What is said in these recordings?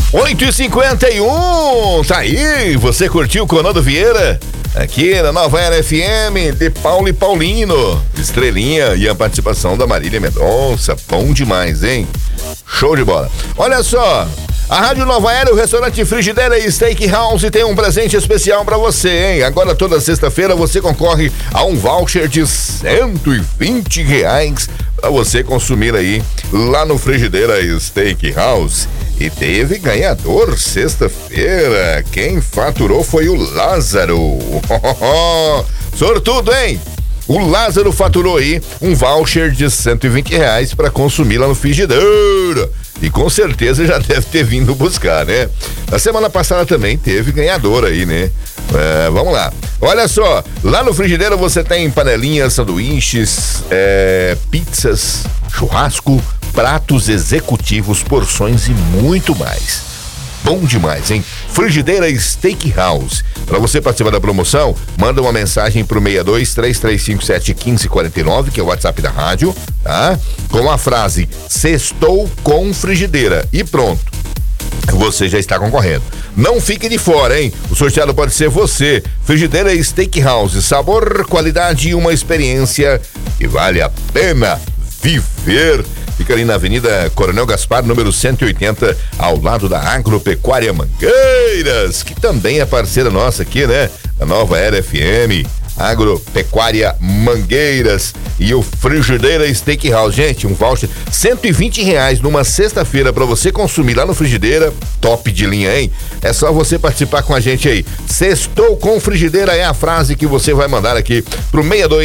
8h51, tá aí, você curtiu com o Nando Vieira? Aqui na Nova Era FM, de Paulo e Paulino, Estrelinha e a participação da Marília Mendonça, bom demais, hein? Show de bola. Olha só, a Rádio Nova Era, o restaurante Frigideira e Steakhouse tem um presente especial pra você, hein? Agora toda sexta-feira você concorre a um voucher de R$120 pra você consumir aí lá no Frigideira e Steakhouse. E teve ganhador sexta-feira. Quem faturou foi o Lázaro. Sortudo, hein? O Lázaro faturou aí um voucher de R$120 para consumir lá no Frigideira. E com certeza já deve ter vindo buscar, né? Na semana passada também teve ganhador aí, né? Vamos lá. Olha só, lá no Frigideira você tem panelinhas, sanduíches, pizzas, churrasco, pratos executivos, porções e muito mais. Bom demais, hein? Frigideira Steakhouse. Para você participar da promoção, manda uma mensagem pro 62-3357-1549, que é o WhatsApp da rádio, tá? Com a frase "Sextou com Frigideira" e pronto. Você já está concorrendo. Não fique de fora, hein? O sorteado pode ser você. Frigideira Steakhouse, sabor, qualidade e uma experiência que vale a pena viver. Fica ali na Avenida Coronel Gaspar, número 180, ao lado da Agropecuária Mangueiras, que também é parceira nossa aqui, né? Da Nova Era FM, Agropecuária Mangueiras e o Frigideira Steakhouse. Gente, um voucher R$120 numa sexta-feira pra você consumir lá no Frigideira, top de linha, hein? É só você participar com a gente aí. Sextou com Frigideira é a frase que você vai mandar aqui pro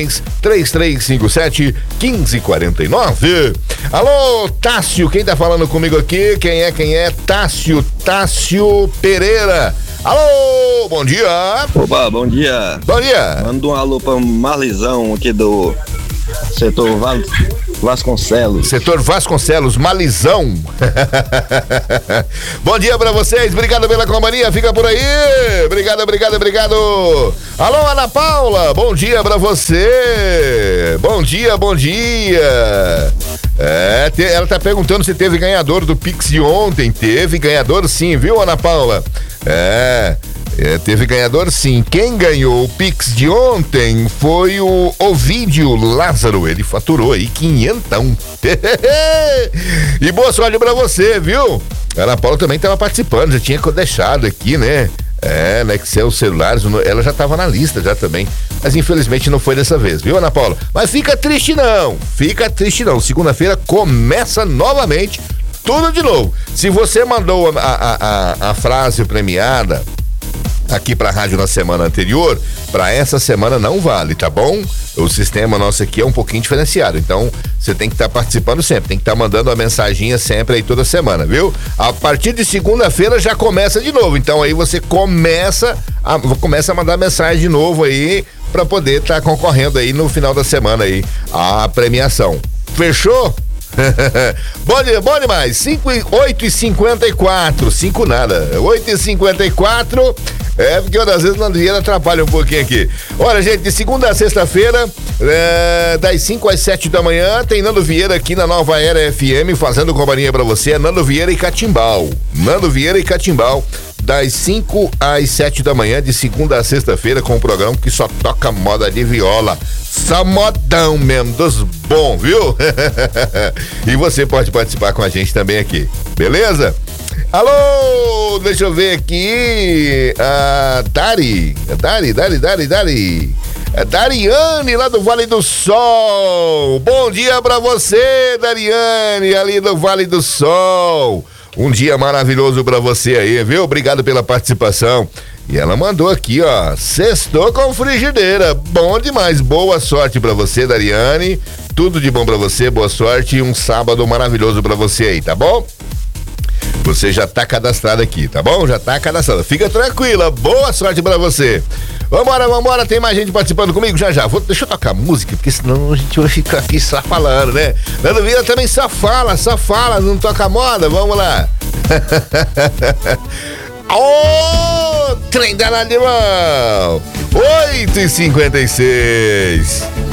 62-3357-1549. Alô, Tássio, quem tá falando comigo aqui? Quem é? Tássio Pereira. Alô, bom dia. Opa, bom dia. Bom dia. Manda um alô pra Marlizão aqui do setor Vasconcelos. Setor Vasconcelos, Malizão. Bom dia pra vocês, obrigado pela companhia, fica por aí. Obrigado. Alô, Ana Paula, bom dia pra você. Bom dia. Ela tá perguntando se teve ganhador do Pix de ontem. Teve ganhador sim, viu, Ana Paula? Teve ganhador sim. Quem ganhou o Pix de ontem foi o Ovídio Lázaro. Ele faturou aí 500. E boa sorte pra você, viu? A Ana Paula também tava participando, já tinha deixado aqui, né? Né, que seus celulares, ela já tava na lista já também, mas infelizmente não foi dessa vez, viu, Ana Paula? Mas fica triste não, segunda-feira começa novamente, tudo de novo. Se você mandou a frase premiada aqui pra rádio na semana anterior, pra essa semana não vale, tá bom? O sistema nosso aqui é um pouquinho diferenciado, então você tem que estar participando sempre, tem que estar mandando a mensaginha sempre aí toda semana, viu? A partir de segunda-feira já começa de novo, então aí você começa a mandar mensagem de novo aí pra poder estar concorrendo aí no final da semana aí a premiação. Fechou? Bom demais, 8h54, 5 nada, 8h54, porque às vezes o Nando Vieira atrapalha um pouquinho aqui. Olha, gente, de segunda a sexta-feira, das 5 às 7 da manhã, tem Nando Vieira aqui na Nova Era FM, fazendo companhia pra você, Nando Vieira e Catimbau, das 5 às 7 da manhã, de segunda a sexta-feira, com um programa que só toca moda de viola. Só modão mesmo, dos bons, viu? E você pode participar com a gente também aqui, beleza? Alô, deixa eu ver aqui. A Dari. É Dariane, lá do Vale do Sol. Bom dia pra você, Dariane, ali do Vale do Sol. Um dia maravilhoso pra você aí, viu? Obrigado pela participação. E ela mandou aqui, ó, sextou com Frigideira. Bom demais, boa sorte pra você, Dariane. Tudo de bom pra você, boa sorte e um sábado maravilhoso pra você aí, tá bom? Você já tá cadastrado aqui, tá bom? Já tá cadastrado. Fica tranquila, boa sorte pra você. Vambora, tem mais gente participando comigo já. Deixa eu tocar música, porque senão a gente vai ficar aqui só falando, né? Nando Vieira também só fala, não toca moda, vamos lá. Ô, trem danado de mão. 8h56.